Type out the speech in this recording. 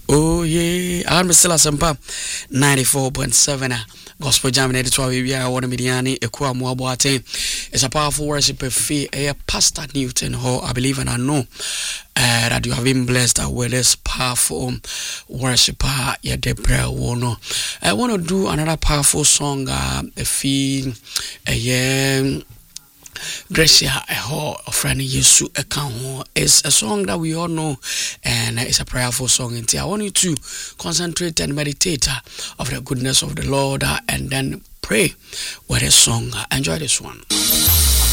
Oh yeah, I'm still Asempa 94.7 Gospel Jam in the we are one mediani Ekwa Muabuate. It's a powerful worship fee a Pastor Newton Hall, I believe and I know that you have been blessed with this powerful worshiper yeah Debra Wono. I want to do another powerful song a fee Gracia a friend Yesu account is a song that we all know and it's a prayerful song. And I want you to concentrate and meditate of the goodness of the Lord and then pray with a song. Enjoy this one.